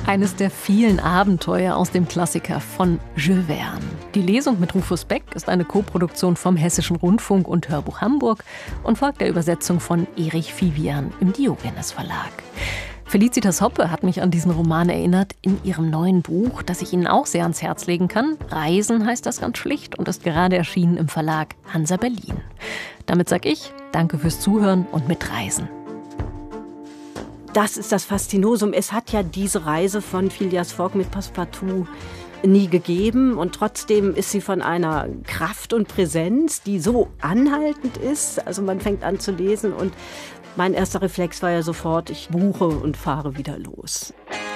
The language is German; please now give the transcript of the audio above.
Eines der vielen Abenteuer aus dem Klassiker von Jules Verne. Die Lesung mit Rufus Beck ist eine Koproduktion vom Hessischen Rundfunk und Hörbuch Hamburg und folgt der Übersetzung von Erich Vivian im Diogenes Verlag. Felicitas Hoppe hat mich an diesen Roman erinnert in ihrem neuen Buch, das ich Ihnen auch sehr ans Herz legen kann. Reisen heißt das ganz schlicht und ist gerade erschienen im Verlag Hansa Berlin. Damit sage ich danke fürs Zuhören und mitreisen. Das ist das Faszinosum. Es hat ja diese Reise von Phileas Fogg mit Passepartout nie gegeben. Und trotzdem ist sie von einer Kraft und Präsenz, die so anhaltend ist. Also man fängt an zu lesen und mein erster Reflex war ja sofort, ich buche und fahre wieder los.